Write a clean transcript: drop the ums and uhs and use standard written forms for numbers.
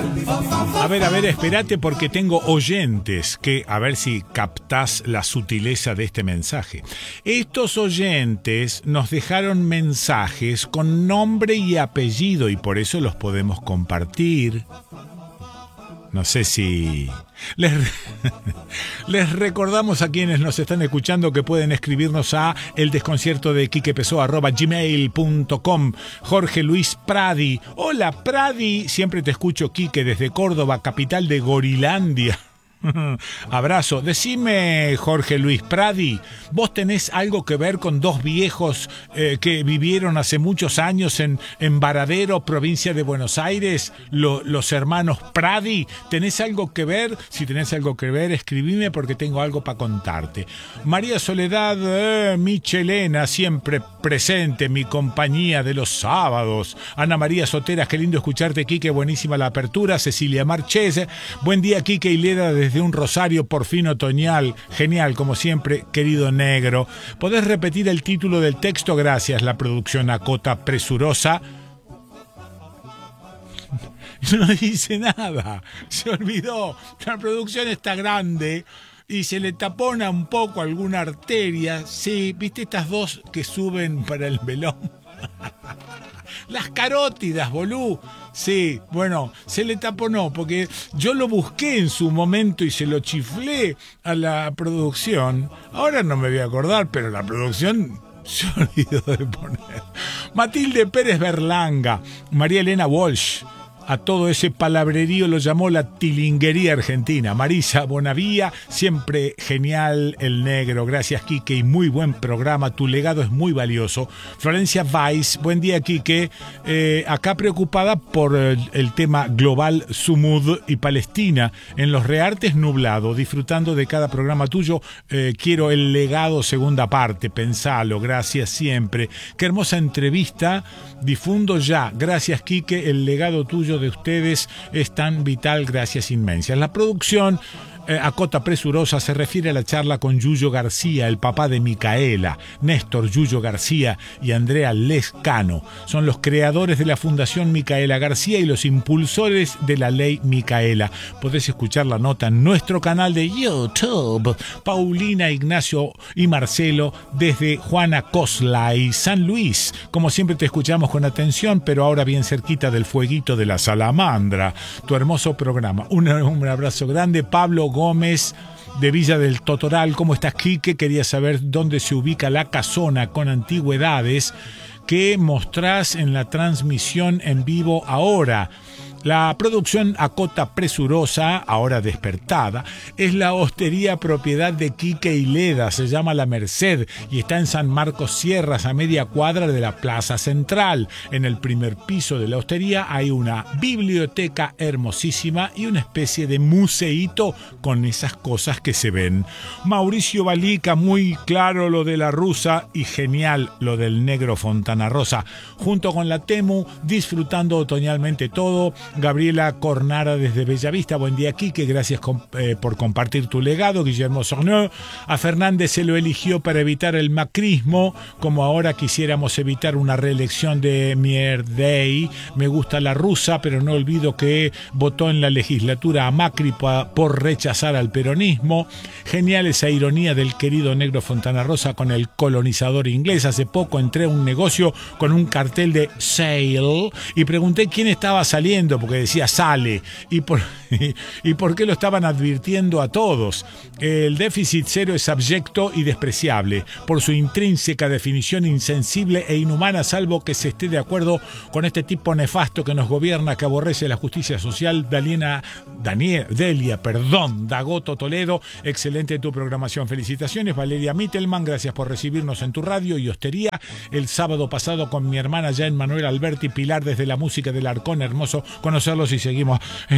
A ver, espérate porque tengo oyentes que, a ver si captás la sutileza de este mensaje. Estos oyentes nos dejaron mensajes con nombre y apellido y por eso los podemos compartir. No sé si... Les recordamos a quienes nos están escuchando que pueden escribirnos a eldesconciertodequiquepessoa@gmail.com. Jorge Luis Pradi. Hola Pradi, siempre te escucho, Quique, desde Córdoba, capital de Gorilandia. Abrazo. Decime, Jorge Luis Pradi, ¿vos tenés algo que ver con dos viejos que vivieron hace muchos años en Varadero, provincia de Buenos Aires? Los hermanos Pradi. ¿Tenés algo que ver? Si tenés algo que ver, escribime porque tengo algo para contarte. María Soledad Michelena, siempre presente, mi compañía de los sábados. Ana María Soteras, qué lindo escucharte, Quique, buenísima la apertura. Cecilia Marchese, buen día, Quique y Leda, desde un Rosario por fin otoñal. Genial, como siempre, querido negro. ¿Podés repetir el título del texto? Gracias. La producción acota presurosa. No dice nada. Se olvidó. La producción está grande y se le tapona un poco alguna arteria. Sí, ¿viste estas dos que suben para el melón? Las carótidas, bolú. Sí, bueno, se le taponó porque yo lo busqué en su momento y se lo chiflé a la producción. Ahora no me voy a acordar, pero la producción se olvidó de poner. Matilde Pérez Berlanga, María Elena Walsh. A todo ese palabrerío lo llamó la tilinguería argentina. Marisa Bonavía, siempre genial el negro. Gracias, Quique, y muy buen programa. Tu legado es muy valioso. Florencia Weiss, buen día, Quique. Acá preocupada por el tema global Sumud y Palestina. En los Reartes nublado, disfrutando de cada programa tuyo. Quiero el legado segunda parte. Pensalo, gracias siempre. Qué hermosa entrevista. Difundo ya. Gracias, Quique, el legado tuyo de ustedes es tan vital, gracias inmensas. La producción acota presurosa se refiere a la charla con Yuyo García, el papá de Micaela. Néstor Yuyo García y Andrea Lescano son los creadores de la Fundación Micaela García y los impulsores de la ley Micaela. Podés escuchar la nota en nuestro canal de YouTube. Paulina, Ignacio y Marcelo desde Juana Coslay, San Luis. Como siempre te escuchamos con atención, pero ahora bien cerquita del fueguito de la salamandra. Tu hermoso programa. Un abrazo grande. Pablo Gómez de Villa del Totoral, ¿cómo estás, Quique? Quería saber dónde se ubica la casona con antigüedades que mostrás en la transmisión en vivo ahora. La producción acota presurosa, ahora despertada, es la hostería propiedad de Quique y Leda, se llama La Merced y está en San Marcos Sierras, a media cuadra de la Plaza Central. En el primer piso de la hostería hay una biblioteca hermosísima y una especie de museíto con esas cosas que se ven. Mauricio Balica, muy claro lo de la rusa y genial lo del negro Fontana Rosa. Junto con la Temu, disfrutando otoñalmente todo. Gabriela Cornara desde Bellavista, buen día, Quique, gracias por compartir tu legado. Guillermo Sornó, a Fernández se lo eligió para evitar el macrismo, como ahora quisiéramos evitar una reelección de Mierdey. Me gusta la rusa, pero no olvido que votó en la legislatura a Macri por rechazar al peronismo. Genial esa ironía del querido negro Fontana Rosa con el colonizador inglés. Hace poco entré a un negocio con un cartel de sale y pregunté quién estaba saliendo, porque decía sale, y por qué lo estaban advirtiendo a todos. El déficit cero es abyecto y despreciable por su intrínseca definición insensible e inhumana, salvo que se esté de acuerdo con este tipo nefasto que nos gobierna, que aborrece la justicia social. Delia, Dagoto Toledo, excelente tu programación, felicitaciones. Valeria Mittelman, gracias por recibirnos en tu radio y hostería el sábado pasado con mi hermana Jan Manuel Alberti Pilar desde la música del Arcón, hermoso conocerlos y seguimos